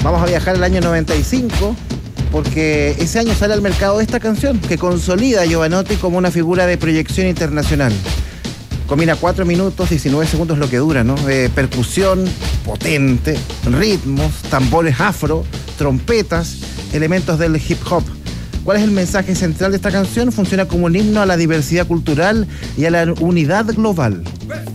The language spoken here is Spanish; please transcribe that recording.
Vamos a viajar al año 95, porque ese año sale al mercado esta canción, que consolida a Jovanotti como una figura de proyección internacional. Combina 4 minutos, 19 segundos lo que dura, ¿no? Percusión potente, ritmos, tambores afro, trompetas, elementos del hip hop. ¿Cuál es el mensaje central de esta canción? Funciona como un himno a la diversidad cultural y a la unidad global.